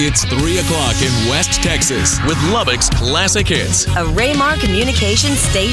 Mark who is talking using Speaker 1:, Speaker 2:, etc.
Speaker 1: It's 3 o'clock in West Texas with Lubbock's Classic Hits.
Speaker 2: A Raymar Communications station.